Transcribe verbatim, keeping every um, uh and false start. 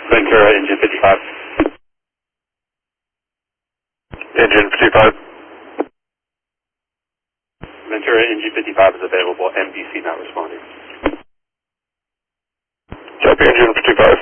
Ventura, engine fifty-five. Engine fifty-five. Ventura, engine fifty-five is available. M D C not responding. Copy, engine